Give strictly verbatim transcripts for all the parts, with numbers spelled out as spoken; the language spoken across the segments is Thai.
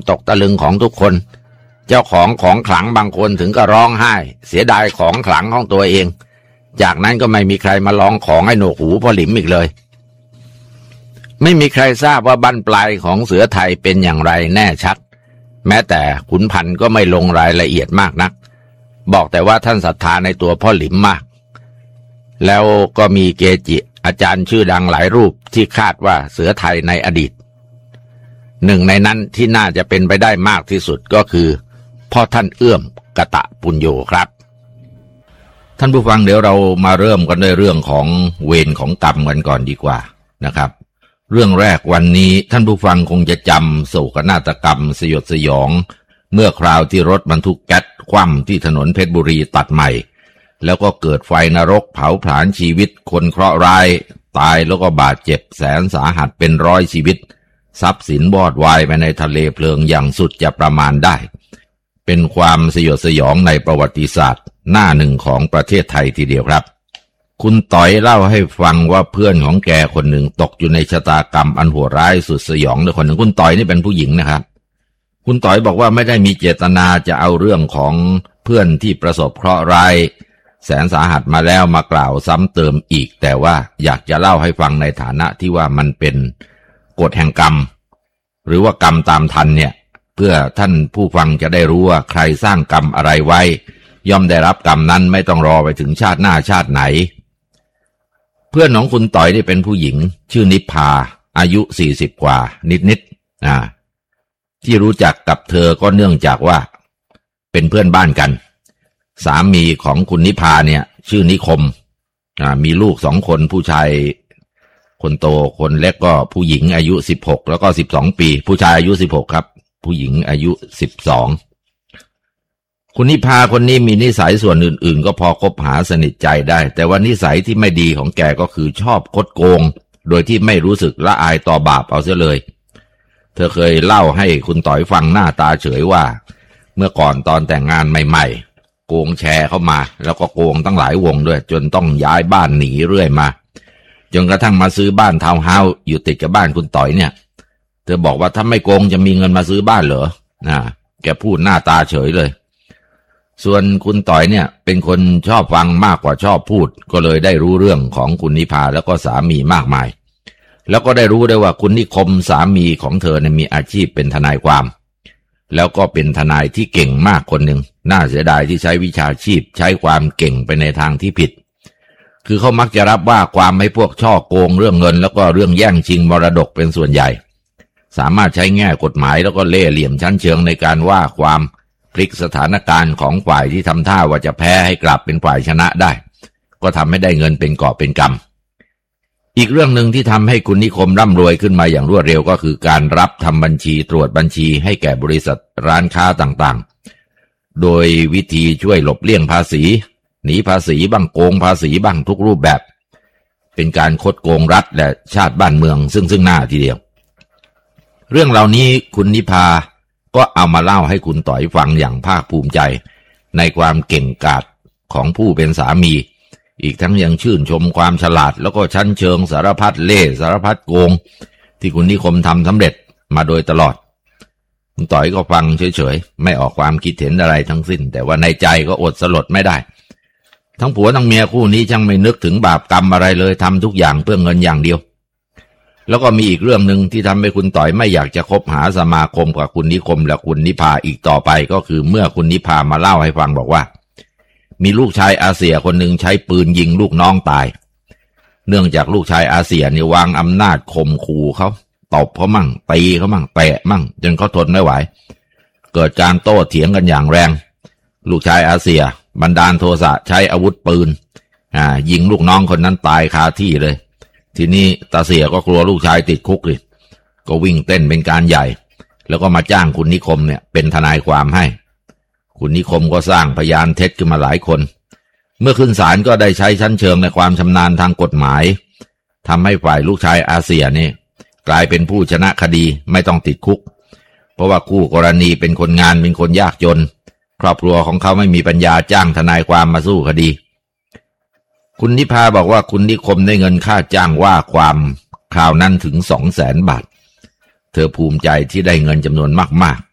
ตกตะลึงของทุกคนเจ้าของของขลังบางคนถึงก็ร้องไห้เสียดายของขลังของตัวเองจากนั้นก็ไม่มีใครมาลองของให้หนวกหูพ่อหลิมอีกเลยไม่มีใครทราบว่าบั้นปลายของเสือไทยเป็นอย่างไรแน่ชัดแม้แต่ขุนพันธุ์ก็ไม่ลงรายละเอียดมากนักบอกแต่ว่าท่านศรัทธาในตัวพ่อหลิมมากแล้วก็มีเกจิอาจารย์ชื่อดังหลายรูปที่คาดว่าเสือไทยในอดีตหนึ่งในนั้นที่น่าจะเป็นไปได้มากที่สุดก็คือพ่อท่านเอื้อมกตปุญโญครับท่านผู้ฟังเดี๋ยวเรามาเริ่มกันด้วยเรื่องของเวรของกรรมกันก่อนดีกว่านะครับเรื่องแรกวันนี้ท่านผู้ฟังคงจะจำโศกนาฏกรรมสยดสยองเมื่อคราวที่รถบรรทุกแก๊สคว่ำที่ถนนเพชรบุรีตัดใหม่แล้วก็เกิดไฟนรกเผาผลาญชีวิตคนเคราะห์ร้ายตายแล้วก็บาดเจ็บแสนสาหัสเป็นร้อยชีวิตทรัพย์สินวอดวายไปในทะเลเพลิงอย่างสุดจะประมาณได้เป็นความสยดสยองในประวัติศาสตร์หน้าหนึ่งของประเทศไทยทีเดียวครับคุณต๋อยเล่าให้ฟังว่าเพื่อนของแกคนหนึ่งตกอยู่ในชะตากรรมอันโหดร้ายสุดสยองในคนหนึ่งคุณต๋อยนี่เป็นผู้หญิงนะครับคุณต๋อยบอกว่าไม่ได้มีเจตนาจะเอาเรื่องของเพื่อนที่ประสบเคราะห์ร้ายแสนสาหัสมาแล้วมากล่าวซ้ำเติมอีกแต่ว่าอยากจะเล่าให้ฟังในฐานะที่ว่ามันเป็นกฎแห่งกรรมหรือว่ากรรมตามทันเนี่ยเพื่อท่านผู้ฟังจะได้รู้ว่าใครสร้างกรรมอะไรไว้ย่อมได้รับกรรมนั้นไม่ต้องรอไปถึงชาติหน้าชาติไหนเพื่อนของคุณต๋อยนี่เป็นผู้หญิงชื่อนิพพาอายุสี่สิบกว่านิดๆอ่าที่รู้จักกับเธอก็เนื่องจากว่าเป็นเพื่อนบ้านกันสามีของคุณนิพพาเนี่ยชื่อนิคมอ่ามีลูกสองคนผู้ชายคนโตคนเล็กก็ผู้หญิงอายุสิบหกแล้วก็สิบสองปีผู้ชายอายุสิบหกครับผู้หญิงอายุสิบสองคุณนิพาคนนี้มีนิสัยส่วนอื่นๆก็พอคบหาสนิทใจได้แต่ว่านิสัยที่ไม่ดีของแกก็คือชอบคดโกงโดยที่ไม่รู้สึกละอายต่อบาปเอาเสียเลยเธอเคยเล่าให้คุณต๋อยฟังหน้าตาเฉยว่าเมื่อก่อนตอนแต่งงานใหม่ๆโกงแชร์เข้ามาแล้วก็โกงตั้งหลายวงด้วยจนต้องย้ายบ้านหนีเรื่อยมาจนกระทั่งมาซื้อบ้านทาวน์เฮาส์อยู่ติดกับบ้านคุณต๋อยเนี่ยเธอบอกว่าถ้าไม่โกงจะมีเงินมาซื้อบ้านเหรอนะแกพูดหน้าตาเฉยเลยส่วนคุณต๋อยเนี่ยเป็นคนชอบฟังมากกว่าชอบพูดก็เลยได้รู้เรื่องของคุณนิพาแล้วก็สามีมากมายแล้วก็ได้รู้ได้ว่าคุณนิคมสามีของเธอเนี่ยมีอาชีพเป็นทนายความแล้วก็เป็นทนายที่เก่งมากคนหนึ่งน่าเสียดายที่ใช้วิชาชีพใช้ความเก่งไปในทางที่ผิดคือเขามักจะรับว่าความให้พวกช่อโกงเรื่องเงินแล้วก็เรื่องแย่งชิงมรดกเป็นส่วนใหญ่สามารถใช้แง่กฎหมายแล้วก็เล่ห์เหลี่ยมชั้นเชิงในการว่าความพลิกสถานการณ์ของฝ่ายที่ทำท่าว่าจะแพ้ให้กลับเป็นฝ่ายชนะได้ก็ทำให้ได้เงินเป็นกอบเป็นกำอีกเรื่องหนึ่งที่ทำให้คุณนิคมร่ำรวยขึ้นมาอย่างรวดเร็วก็คือการรับทำบัญชีตรวจบัญชีให้แก่บริษัทร้านค้าต่างๆโดยวิธีช่วยหลบเลี่ยงภาษีหนีภาษีบ้างโกงภาษีบ้างทุกรูปแบบเป็นการคดโกงรัฐและชาติบ้านเมืองซึ่งซึ่งหน้าทีเดียวเรื่องเหล่านี้คุณนิพาก็เอามาเล่าให้คุณต๋อยฟังอย่างภาคภูมิใจในความเก่งกาจของผู้เป็นสามีอีกทั้งยังชื่นชมความฉลาดแล้วก็ชั้นเชิงสารพัดเล่ห์สารพัดโกงที่คุณนิคมทำสำเร็จมาโดยตลอดคุณต๋อยก็ฟังเฉยๆไม่ออกความคิดเห็นอะไรทั้งสิ้นแต่ว่าในใจก็อดสลดไม่ได้ทั้งผัวทั้งเมียคู่นี้ช่างไม่นึกถึงบาปกรรมอะไรเลยทำทุกอย่างเพื่อเงินอย่างเดียวแล้วก็มีอีกเรื่องหนึ่งที่ทำให้คุณต๋อยไม่อยากจะคบหาสมาคมกับคุณนิคมและคุณนิพาอีกต่อไปก็คือเมื่อคุณนิพามาเล่าให้ฟังบอกว่ามีลูกชายอาเซียคนหนึ่งใช้ปืนยิงลูกน้องตายเนื่องจากลูกชายอาเซียเนี่ยวางอำนาจข่มขู่เขาตบเขามั่งตีเขามั่งเตะมั่งจนเขาทนไม่ไหวเกิดการโต้เถียงกันอย่างแรงลูกชายอาเซียบันดาลโทสะใช้อาวุธปืนอ่ายิงลูกน้องคนนั้นตายคาที่เลยทีนี้ตาเสียก็กลัวลูกชายติดคุกเลยก็วิ่งเต้นเป็นการใหญ่แล้วก็มาจ้างคุณนิคมเนี่ยเป็นทนายความให้คุณนิคมก็สร้างพยานเท็จขึ้นมาหลายคนเมื่อขึ้นศาลก็ได้ใช้ชั้นเชิงในความชำนาญทางกฎหมายทำให้ฝ่ายลูกชายอาเซียนี่กลายเป็นผู้ชนะคดีไม่ต้องติดคุกเพราะว่าคู่กรณีเป็นคนงานเป็นคนยากจนครอบครัวของเขาไม่มีปัญญาจ้างทนายความมาสู้คดีคุณนิพาบอกว่าคุณนิคมได้เงินค่าจ้างว่าความคราวนั้นถึงสองแสนบาทเธอภูมิใจที่ได้เงินจำนวนมาก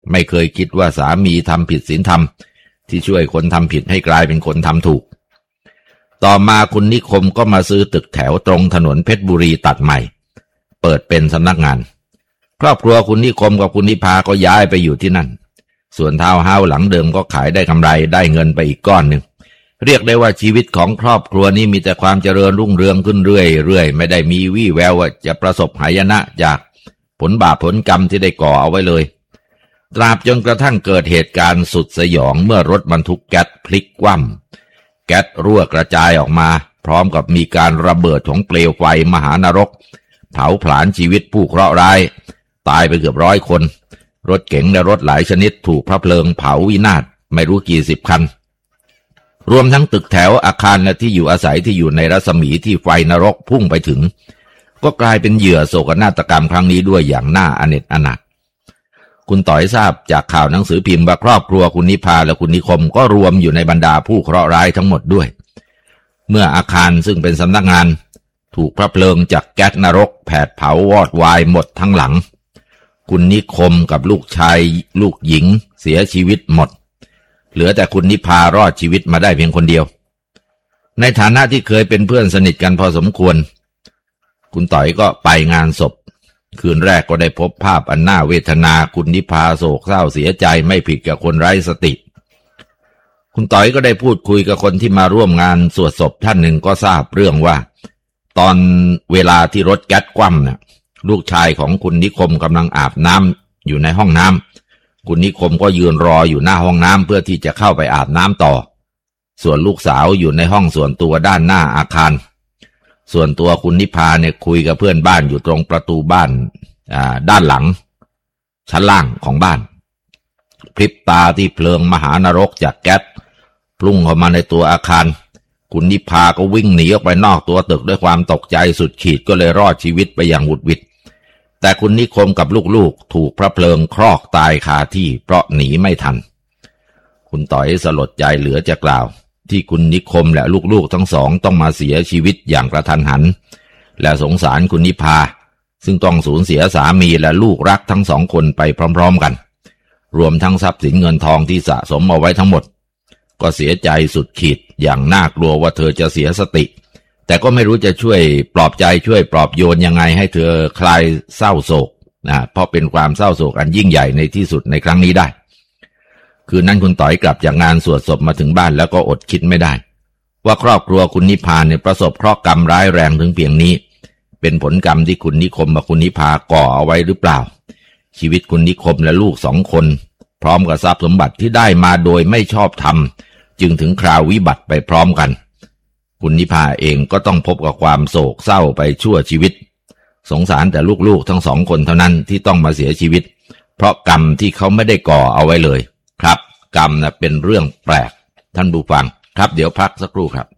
ไม่เคยคิดว่าสามีทำผิดศีลธรรมที่ช่วยคนทำผิดให้กลายเป็นคนทำถูกต่อมาคุณนิคมก็มาซื้อตึกแถวตรงถนนเพชรบุรีตัดใหม่เปิดเป็นสำนักงานครอบครัวคุณนิคมกับคุณนิพาก็ย้ายไปอยู่ที่นั่นส่วนทาวน์เฮาส์หลังเดิมก็ขายได้กำไรได้เงินไปอีกก้อนหนึ่งเรียกได้ว่าชีวิตของครอบครัวนี้มีแต่ความเจริญรุ่งเรืองขึ้นเรื่อยๆไม่ได้มีวี่แววว่าจะประสบหายนะจากผลบาปผลกรรมที่ได้ก่อเอาไว้เลยตราบจนกระทั่งเกิดเหตุการณ์สุดสยองเมื่อรถบรรทุกแก๊สพลิกคว่ำแก๊สรั่วกระจายออกมาพร้อมกับมีการระเบิดของเปลวไฟมหานรกเผาผลาญชีวิตผู้เคราะห์ร้ายตายไปเกือบร้อยคนรถเก๋งและรถหลายชนิดถูกพระเพลิงเผาวินาศไม่รู้กี่สิบคันรวมทั้งตึกแถวอาคารและที่อยู่อาศัยที่อยู่ในรัศมีที่ไฟนรกพุ่งไปถึงก็กลายเป็นเหยื่อโศกนาฏกรรมครั้งนี้ด้วยอย่างน่าอเนจอนาถคุณต่อยทราบจากข่าวหนังสือพิมพ์ว่าครอบครัวคุณนิพาและคุณนิคมก็รวมอยู่ในบรรดาผู้เคราะห์ร้ายทั้งหมดด้วยเมื่ออาคารซึ่งเป็นสำนักงานถูกพระเพลิงจากแก๊สนรกแผดเผาวอดวายหมดทั้งหลังคุณนิคมกับลูกชายลูกหญิงเสียชีวิตหมดเหลือแต่คุณนิพารอดชีวิตมาได้เพียงคนเดียวในฐานะที่เคยเป็นเพื่อนสนิทกันพอสมควรคุณต่อยก็ไปงานศพคืนแรกก็ได้พบภาพอันน่าเวทนาคุณนิพาโศกเศร้าเสียใจไม่ผิดกับคนไร้สติคุณต่อยก็ได้พูดคุยกับคนที่มาร่วมงานสวดศพท่านหนึ่งก็ทราบเรื่องว่าตอนเวลาที่รถแก๊สคว่ำน่ะลูกชายของคุณนิคมกำลังอาบน้ำอยู่ในห้องน้ำคุณนิคมก็ยืนรออยู่หน้าห้องน้ำเพื่อที่จะเข้าไปอาบน้ำต่อส่วนลูกสาวอยู่ในห้องส่วนตัวด้านหน้าอาคารส่วนตัวคุณนิพาเนี่ยคุยกับเพื่อนบ้านอยู่ตรงประตูบ้านอ่าด้านหลังชั้นล่างของบ้านพริบตาที่เพลิงมหานรกจากแก๊สพุ่งเข้ามาในตัวอาคารคุณนิพาก็วิ่งหนีออกไปนอกตัวตึกด้วยความตกใจสุดขีดก็เลยรอดชีวิตไปอย่างหวุดหวิดแต่คุณนิคมกับลูกๆถูกพระเพลิงครอกตายคาที่เพราะหนีไม่ทันคุณต่อยสลดใจเหลือจะกล่าวที่คุณนิคมและลูกๆทั้งสองต้องมาเสียชีวิตอย่างกระทันหันและสงสารคุณนิพาซึ่งต้องสูญเสียสามีและลูกรักทั้งสองคนไปพร้อมๆกันรวมทั้งทรัพย์สินเงินทองที่สะสมเอาไว้ทั้งหมดก็เสียใจสุดขีดอย่างน่ากลัวว่าเธอจะเสียสติแต่ก็ไม่รู้จะช่วยปลอบใจช่วยปลอบโยนยังไงให้เธอคลายเศร้าโศกนะเพราะเป็นความเศร้าโศกอันยิ่งใหญ่ในที่สุดในครั้งนี้ได้คืนนั้นคุณต่อยกลับจากงานสวดศพมาถึงบ้านแล้วก็อดคิดไม่ได้ว่าครอบครัวคุณนิพาเนี่ยประสบเคราะห์กรรมร้ายแรงถึงเพียงนี้เป็นผลกรรมที่คุณนิคมกับคุณนิพาก่อเอาไว้หรือเปล่าชีวิตคุณนิคมและลูกสองคนพร้อมกับทรัพย์สมบัติที่ได้มาโดยไม่ชอบธรรมจึงถึงคราววิบัติไปพร้อมกันคุณนิพาเองก็ต้องพบกับความโศกเศร้าไปชั่วชีวิตสงสารแต่ลูกๆทั้งสองคนเท่านั้นที่ต้องมาเสียชีวิตเพราะกรรมที่เขาไม่ได้ก่อเอาไว้เลยครับกรรมนะเป็นเรื่องแปลกท่านผู้ฟังครับเดี๋ยวพักสักครู่ครับ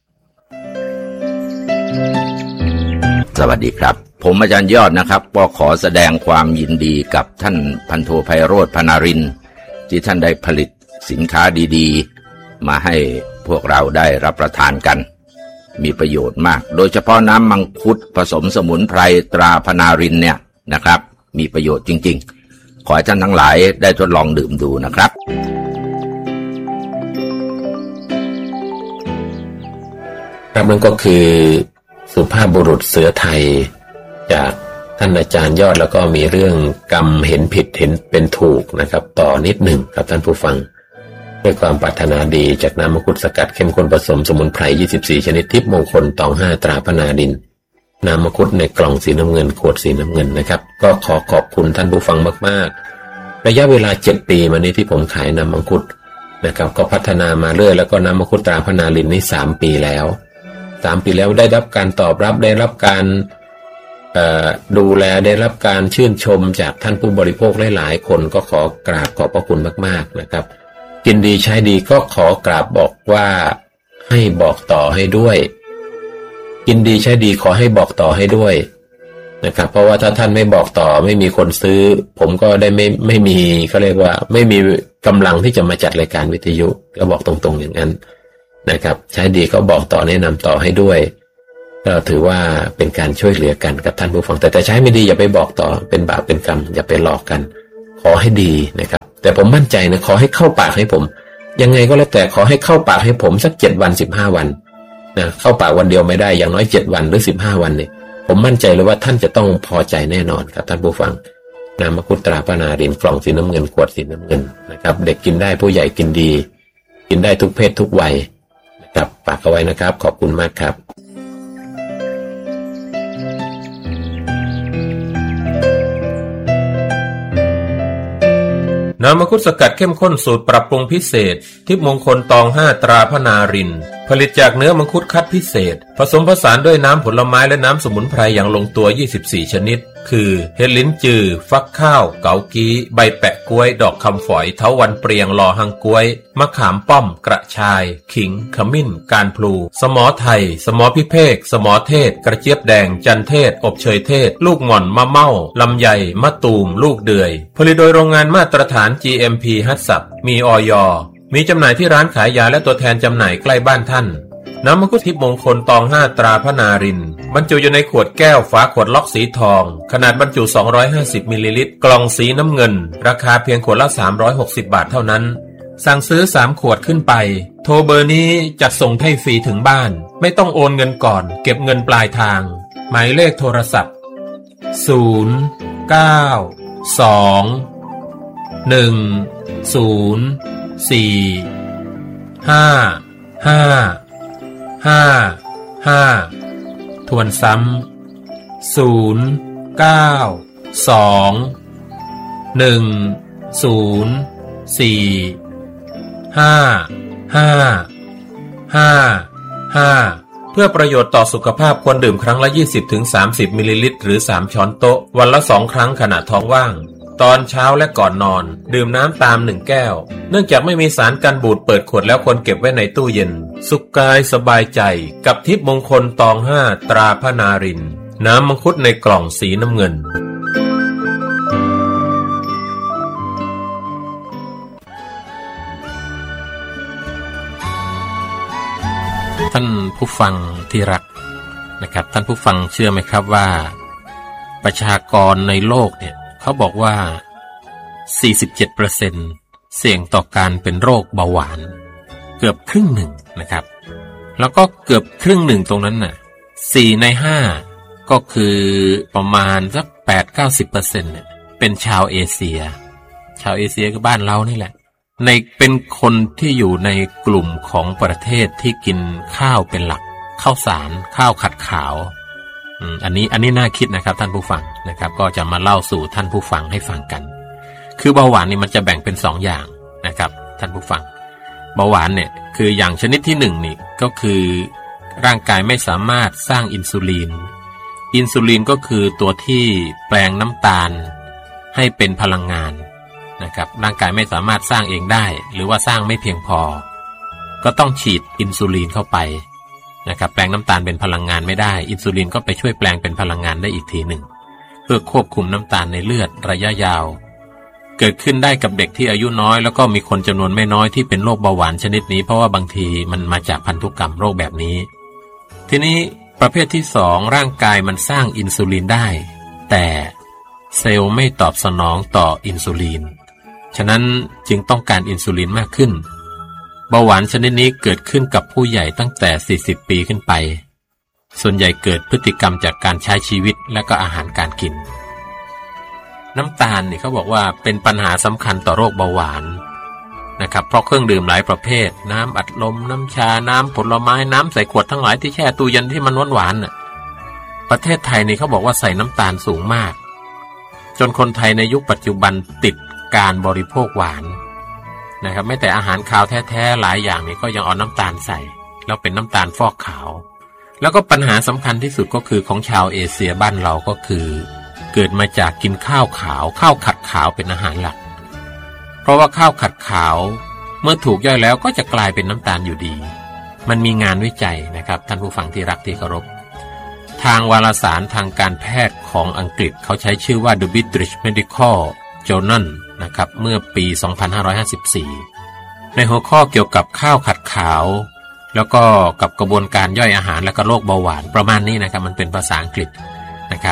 สวัสดีครับผมอาจารย์ยอดนะครับก็ขอแสดงความยินดีกับท่านพันโทไพโรจน์ พนารินทร์ที่ท่านได้ผลิตสินค้าดีๆมาให้พวกเราได้รับประทานกันมีประโยชน์มากโดยเฉพาะน้ำมังคุดผสมสมุนไพรตราพนารินเนี่ยนะครับมีประโยชน์จริงๆขอให้ท่านทั้งหลายได้ทดลองดื่มดูนะครับครับนั่นก็คือสุภาพบุรุษเสือไทยจากท่านอาจารย์ยอดแล้วก็มีเรื่องกรรมเห็นผิดเห็นเป็นถูกนะครับต่อนิดหนึ่งครับท่านผู้ฟังด้วยความปรารถนาดีจากน้ำมังคุดสกัดเข้มข้นผสมสมุนไพรยี่สิบสี่ชนิดทิพย์มงคลตองห้าตราพนารินน้ำมังคุดในกล่องสีน้ำเงินขวดสีน้ำเงินนะครับก็ขอขอบคุณท่านผู้ฟังมากๆระยะเวลาเจ็ดปีมานี้ที่ผมขายน้ำมังคุดนะครับก็พัฒนามาเรื่อยแล้วก็น้ำมังคุดตราพนารินนี่สามปีแล้วสามปีแล้วได้รับการตอบรับได้รับการดูแลได้รับการชื่นชมจากท่านผู้บริโภคหลายๆคนก็ขอกราบขอบพระคุณมากๆนะครับกินดีใช้ดีก็ขอกราบบอกว่าให้บอกต่อให้ด้วยกินดีใช้ดีขอให้บอกต่อให้ด้วยนะครับเพราะว่าถ้าท่านไม่บอกต่อไม่มีคนซื้อผมก็ได้ไม่ไม่มีเขาเรียกว่าไม่มีกำลังที่จะมาจัดรายการวิทยุก็บอกตรงๆอย่างนั้นนะครับใช้ดีก็บอกต่อแนะนำต่อให้ด้วยก็ถือว่าเป็นการช่วยเหลือกันกับท่านผู้ฟังแต่แต่ใช้ไม่ดีอย่าไปบอกต่อเป็นบาปเป็นกรรมอย่าไปหลอกกันขอให้ดีนะครับแต่ผมมั่นใจนะขอให้เข้าปากให้ผมยังไงก็แล้วแต่ขอให้เข้าปากให้ผมสักเจ็ดวันสิบห้าวันนะเข้าปากวันเดียวไม่ได้อย่างน้อยเจ็ดวันหรือสิบห้าวันเนี่ยผมมั่นใจเลยว่าท่านจะต้องพอใจแน่นอนครับท่านผู้ฟังน้ำมังคุดตราพระนารินกล่องสีน้ำเงินขวดสีน้ำเงินนะครับเด็กกินได้ผู้ใหญ่กินดีกินได้ทุกเพศทุกวัยนะครับฝากเอาไว้นะครับขอบคุณมากครับน้ำมังคุดสกัดเข้มข้นสูตรปรับปรุงพิเศษทิพย์มงคลตองห้าตราพระนารินผลิตจากเนื้อมังคุดคัดพิเศษผสมผสานด้วยน้ำผลไม้และน้ำสมุนไพรอย่างลงตัวยี่สิบสี่ชนิดคือเห็ดลิ้นจือฟักข้าวเกากี้ใบแปะกล้วยดอกคำฝอยเถาวัลย์เปรียงลอหังกล้วยมะขามป้อมกระชายขิงขมิ้นการพลูสมอไทยสมอพิเภกสมอเทศกระเจี๊ยบแดงจันเทศอบเชยเทศลูกหม่อนมะเม่าลำไยมะตูมลูกเดือยผลิตโดยโรงงานมาตรฐาน จี เอ็ม พี ฮัตสับมีอย.มีจำหน่ายที่ร้านขายยาและตัวแทนจำหน่ายใกล้บ้านท่านน้ำมังคุดทิพย์มงคลตองห้าตราพระนารินบรรจุอยู่ในขวดแก้วฝาขวดล็อกสีทองขนาดบรรจุสองร้อยห้าสิบมิลลิลิตรกล่องสีน้ำเงินราคาเพียงขวดละสามร้อยหกสิบบาทเท่านั้นสั่งซื้อสามขวดขึ้นไปโทรเบอร์นี้จัดส่งให้ฟรีถึงบ้านไม่ต้องโอนเงินก่อนเก็บเงินปลายทางหมายเลขโทรศัพท์ศูนย์ เก้า สอง หนึ่ง ศูนย์ สี่ ห้า ห้าห้า ห้าทวนซ้ำศูนย์ เก้า สอง หนึ่ง ศูนย์ สี่ ห้า ห้า ห้า ห้าเพื่อประโยชน์ต่อสุขภาพควรดื่มครั้งละ ยี่สิบถึงสามสิบ มิลลิลิตรหรือสามช้อนโต๊ะวันละสองครั้งขณะท้องว่างตอนเช้าและก่อนนอนดื่มน้ำตามหนึ่งแก้วเนื่องจากไม่มีสารกันบูดเปิดขวดแล้วควรเก็บไว้ในตู้เย็นสุขกายสบายใจกับทิพย์มงคลตองห้าตราพระนารินน้ำมังคุดในกล่องสีน้ำเงินท่านผู้ฟังที่รักนะครับท่านผู้ฟังเชื่อไหมครับว่าประชากรในโลกเนี่ยเขาบอกว่า สี่สิบเจ็ดเปอร์เซ็นต์ เสี่ยงต่อการเป็นโรคเบาหวานเกือบครึ่งหนึ่งนะครับแล้วก็เกือบครึ่งหนึ่งตรงนั้นน่ะสี่ในห้าก็คือประมาณสัก แปดถึงเก้าสิบเปอร์เซ็นต์ เนี่ยเป็นชาวเอเชียชาวเอเชียก็บ้านเรานี่แหละในเป็นคนที่อยู่ในกลุ่มของประเทศที่กินข้าวเป็นหลักข้าวสารข้าวขัดขาวอันนี้อันนี้น่าคิดนะครับท่านผู้ฟังนะครับก็จะมาเล่าสู่ท่านผู้ฟังให้ฟังกันคือเบาหวานนี่มันจะแบ่งเป็นสองอย่างนะครับท่านผู้ฟังเบาหวานเนี่ยคืออย่างชนิดที่หนึ่งนี่ก็คือร่างกายไม่สามารถสร้างอินซูลินอินซูลินก็คือตัวที่แปลงน้ำตาลให้เป็นพลังงานนะครับร่างกายไม่สามารถสร้างเองได้หรือว่าสร้างไม่เพียงพอก็ต้องฉีดอินซูลินเข้าไปนะครับแปลงน้ำตาลเป็นพลังงานไม่ได้อินซูลินก็ไปช่วยแปลงเป็นพลังงานได้อีกทีหนึ่งเพื่อควบคุมน้ำตาลในเลือดระยะยาวเกิดขึ้นได้กับเด็กที่อายุน้อยแล้วก็มีคนจำนวนไม่น้อยที่เป็นโรคเบาหวานชนิดนี้เพราะว่าบางทีมันมาจากพันธุกรรมโรคแบบนี้ทีนี้ประเภทที่สองร่างกายมันสร้างอินซูลินได้แต่เซลล์ไม่ตอบสนองต่ออินซูลินฉะนั้นจึงต้องการอินซูลินมากขึ้นเบาหวานชนิดนี้เกิดขึ้นกับผู้ใหญ่ตั้งแต่สี่สิบปีขึ้นไปส่วนใหญ่เกิดพฤติกรรมจากการใช้ชีวิตและก็อาหารการกินน้ำตาลนี่เขาบอกว่าเป็นปัญหาสำคัญต่อโรคเบาหวานนะครับเพราะเครื่องดื่มหลายประเภทน้ำอัดลมน้ำชาน้ำผลไม้น้ำใส่ขวดทั้งหลายที่แช่ตู้เย็นที่มันหวานๆน่ะประเทศไทยนี่เขาบอกว่าใส่น้ำตาลสูงมากจนคนไทยในยุคปัจจุบันติดการบริโภคหวานนะครับไม่แต่อาหารคาวแท้ๆหลายอย่างนี่ก็ยังเอาน้ำตาลใส่แล้วเป็นน้ำตาลฟอกขาวแล้วก็ปัญหาสำคัญที่สุดก็คือของชาวเอเชียบ้านเราก็คือเกิดมาจากกินข้าวขาวข้าวขัดขาวเป็นอาหารหลักเพราะว่าข้าวขัดขาวเมื่อถูกย่อยแล้วก็จะกลายเป็นน้ำตาลอยู่ดีมันมีงานวิจัยนะครับท่านผู้ฟังที่รักที่เคารพทางวารสารทางการแพทย์ของอังกฤษเขาใช้ชื่อว่า The British Medical Journal นะครับเมื่อปีสองพันห้าร้อยห้าสิบสี่ในหัวข้อเกี่ยวกับข้าวขัดขาวแล้วก็กับกระบวนการย่อยอาหารและก็โรคเบาหวานประมาณนี้นะครับมันเป็นภาษาอังกฤษนะครับ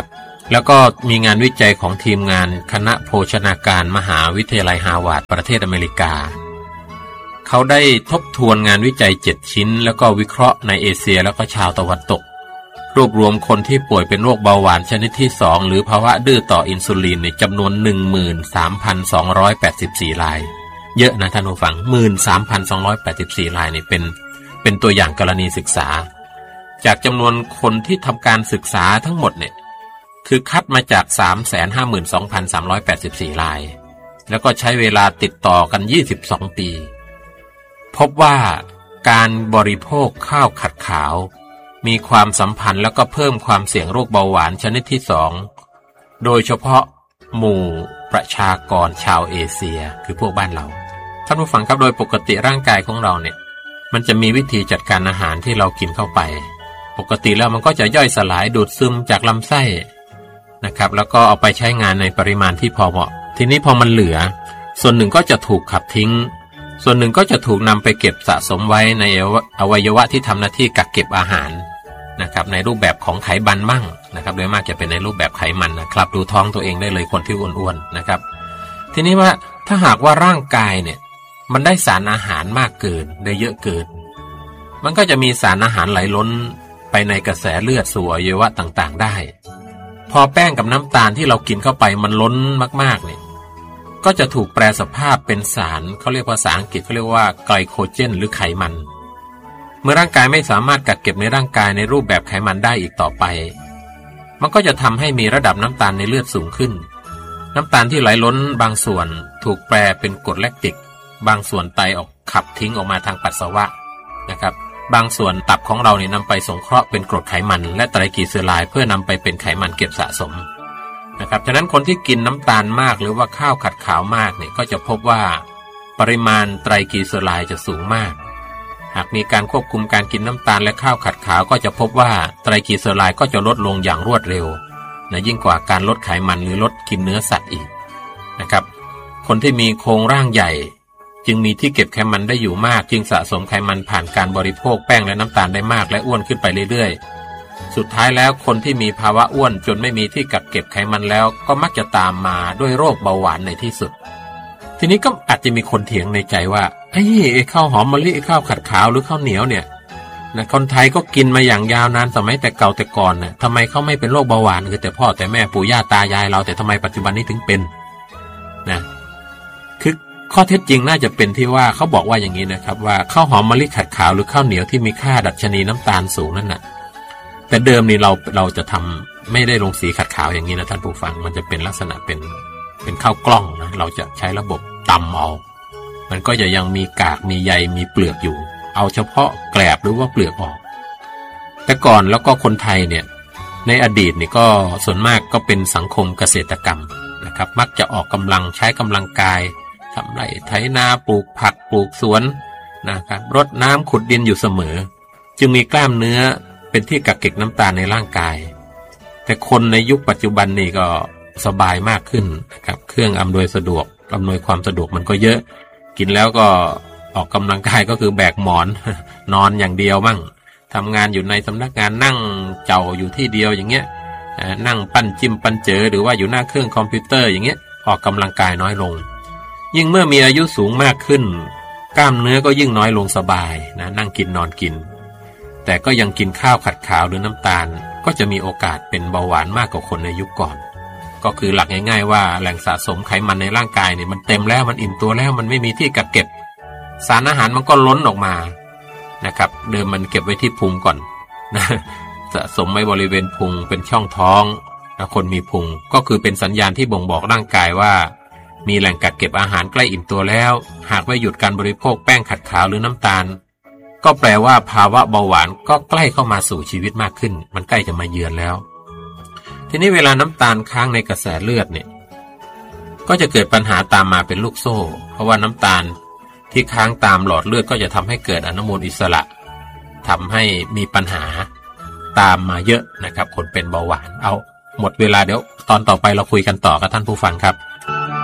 แล้วก็มีงานวิจัยของทีมงานคณะโภชนาการมหาวิทยาลัยฮาร์วาร์ดประเทศอเมริกาเขาได้ทบทวนงานวิจัยเจ็ดชิ้นแล้วก็วิเคราะห์ในเอเชียแล้วก็ชาวตะวันตกรวบรวมคนที่ป่วยเป็นโรคเบาหวานชนิดที่สองหรือภาวะดื้อต่ออินซูลินในจำนวน หนึ่งหมื่นสามพันสองร้อยแปดสิบสี่ รายเยอะนะท่านผู้ฟัง หนึ่งหมื่นสามพันสองร้อยแปดสิบสี่ รายนี่เป็นเป็นตัวอย่างกรณีศึกษาจากจำนวนคนที่ทำการศึกษาทั้งหมดเนี่ยคือคัดมาจาก สามแสนห้าหมื่นสองพันสามร้อยแปดสิบสี่ รายแล้วก็ใช้เวลาติดต่อกันยี่สิบสองปีพบว่าการบริโภคข้าวขัดขาวมีความสัมพันธ์แล้วก็เพิ่มความเสี่ยงโรคเบาหวานชนิดที่สองโดยเฉพาะหมู่ประชากรชาวเอเชียคือพวกบ้านเราท่านผู้ฟังครับโดยปกติร่างกายของเราเนี่ยมันจะมีวิธีจัดการอาหารที่เรากินเข้าไปปกติแล้วมันก็จะย่อยสลายดูดซึมจากลำไส้นะครับแล้วก็เอาไปใช้งานในปริมาณที่พอเหมาะทีนี้พอมันเหลือส่วนหนึ่งก็จะถูกขับทิ้งส่วนหนึ่งก็จะถูกนำไปเก็บสะสมไว้ในอวัยวะที่ทำหน้าที่กักเก็บอาหารนะครับในรูปแบบของไขมันมั่งนะครับโดยมากจะเป็นในรูปแบบไขมันนะครับดูท้องตัวเองได้เลยคนที่อ้วนๆนะครับทีนี้ว่าถ้าหากว่าร่างกายเนี่ยมันได้สารอาหารมากเกินได้เยอะเกินมันก็จะมีสารอาหารไหลล้นไปในกระแสเลือดสู่อวัยวะต่างๆได้พอแป้งกับน้ำตาลที่เรากินเข้าไปมันล้นมากๆเนี่ยก็จะถูกแปรสภาพเป็นสารเขาเรียกว่าภาษาอังกฤษเขาเรียกว่าไกลโคเจนหรือไขมันเมื่อร่างกายไม่สามารถกักเก็บในร่างกายในรูปแบบไขมันได้อีกต่อไปมันก็จะทำให้มีระดับน้ำตาลในเลือดสูงขึ้นน้ำตาลที่ไหลล้นบางส่วนถูกแปรเป็นกรดแลคติกบางส่วนไตออกขับทิ้งออกมาทางปัสสาวะนะครับบางส่วนตับของเราเนี่ยนำไปสงเคราะห์เป็นกรดไขมันและไตรกลีเซอไรด์เพื่อนำไปเป็นไขมันเก็บสะสมนะครับฉะนั้นคนที่กินน้ำตาลมากหรือว่าข้าวขัดขาวมากเนี่ยก็จะพบว่าปริมาณไตรกลีเซอไรด์จะสูงมากหากมีการควบคุมการกินน้ำตาลและข้าวขัดขาวก็จะพบว่าไตรกลีเซอไรด์ก็จะลดลงอย่างรวดเร็วนะยิ่งกว่าการลดไขมันหรือลดกินเนื้อสัตว์อีกนะครับคนที่มีโครงร่างใหญ่จึงมีที่เก็บไขมันได้อยู่มากจึงสะสมไขมันผ่านการบริโภคแป้งและน้ำตาลได้มากและอ้วนขึ้นไปเรื่อยๆสุดท้ายแล้วคนที่มีภาวะอ้วนจนไม่มีที่กักเก็บไขมันแล้วก็มักจะตามมาด้วยโรคเบาหวานในที่สุดทีนี้ก็อาจจะมีคนเถียงในใจว่าไอ้ข้าวหอมมะลิข้าวขัดขาวหรือข้าวเหนียวเนี่ยนะคนไทยก็กินมาอย่างยาวนานสมัยแต่เก่าแต่ก่อนน่ะทำไมเขาไม่เป็นโรคเบาหวานคือแต่พ่อแต่แม่ปู่ย่าตายายเราแต่ทำไมปัจจุบันนี้ถึงเป็นนะคือข้อเท็จจริงน่าจะเป็นที่ว่าเขาบอกว่าอย่างนี้นะครับว่าข้าวหอมมะลิขัดขาวหรือข้าวเหนียวที่มีค่าดัชนีน้ำตาลสูงนั่นน่ะแต่เดิมนี่เราเราจะทำไม่ได้ลงสีขัดขาวอย่างนี้นะท่านผู้ฟังมันจะเป็นลักษณะเป็นเป็นข้าวกล้องนะเราจะใช้ระบบตำเอามันก็จะยังมีกากมีใยมีเปลือกอยู่เอาเฉพาะแกลบหรือว่าเปลือกออกแต่ก่อนแล้วก็คนไทยเนี่ยในอดีตนี่ก็ส่วนมากก็เป็นสังคมเกษตรกรรมนะครับมักจะออกกำลังใช้กำลังกายทำไร่ไถนาปลูกผักปลูกสวนนะครับรดน้ำขุดดินอยู่เสมอจึงมีกล้ามเนื้อเป็นที่กักเก็บน้ำตาลในร่างกายแต่คนในยุคปัจจุบันนี่ก็สบายมากขึ้นนะครับเครื่องอำนวยสะดวกอำนวยความสะดวกมันก็เยอะกินแล้วก็ออกกำลังกายก็คือแบกหมอนนอนอย่างเดียวมั่งทำงานอยู่ในสำนักงานนั่งเจ้าอยู่ที่เดียวอย่างเงี้ยนั่งปั้นจิ้มปั้นเจอหรือว่าอยู่หน้าเครื่องคอมพิวเตอร์อย่างเงี้ยออกกำลังกายน้อยลงยิ่งเมื่อมีอายุสูงมากขึ้นกล้ามเนื้อก็ยิ่งน้อยลงสบายนะนั่งกินนอนกินแต่ก็ยังกินข้าวขัดขาวหรือน้ำตาลก็จะมีโอกาสเป็นเบาหวานมากกว่าคนในยุคก่อนก็คือหลักง่ายๆว่าแหล่งสะสมไขมันในร่างกายเนี่ยมันเต็มแล้วมันอิ่มตัวแล้วมันไม่มีที่กักเก็บสารอาหารมันก็ล้นออกมานะครับเดิมมันเก็บไว้ที่พุงก่อนนะสะสมไว้บริเวณพุงเป็นช่องท้องนะคนมีพุงก็คือเป็นสัญญาณที่บ่งบอกร่างกายว่ามีแหล่งกักเก็บอาหารใกล้อิ่มตัวแล้วหากไม่หยุดการบริโภคแป้งขัดขาวหรือน้ำตาลก็แปลว่าภาวะเบาหวานก็ใกล้เข้ามาสู่ชีวิตมากขึ้นมันใกล้จะมาเยือนแล้วทีนี้เวลาน้ำตาลค้างในกระแสเลือดเนี่ยก็จะเกิดปัญหาตามมาเป็นลูกโซ่เพราะว่าน้ำตาลที่ค้างตามหลอดเลือดก็จะทำให้เกิดอนุมูลอิสระทำให้มีปัญหาตามมาเยอะนะครับคนเป็นเบาหวานเอาหมดเวลาเดี๋ยวตอนต่อไปเราคุยกันต่อกับท่านผู้ฟังครับ